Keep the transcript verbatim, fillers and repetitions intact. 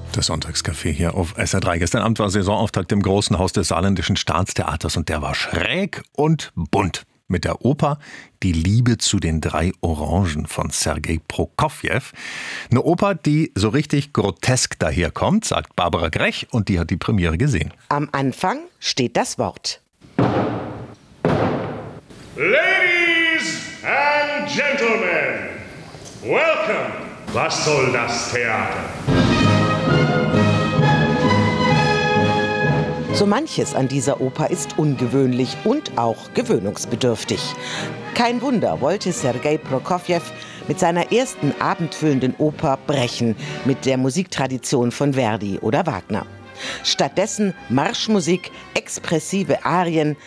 Das Sonntagscafé hier auf S R drei. Gestern Abend war Saisonauftakt im großen Haus des Saarländischen Staatstheaters und der war schräg und bunt. Mit der Oper Die Liebe zu den drei Orangen von Sergei Prokofjew. Eine Oper, die so richtig grotesk daherkommt, sagt Barbara Grech, und die hat die Premiere gesehen. Am Anfang steht das Wort. Ladies and Gentlemen, welcome. Was soll das Theater? So manches an dieser Oper ist ungewöhnlich und auch gewöhnungsbedürftig. Kein Wunder, wollte Sergei Prokofjew mit seiner ersten abendfüllenden Oper brechen mit der Musiktradition von Verdi oder Wagner. Stattdessen Marschmusik, expressive Arien,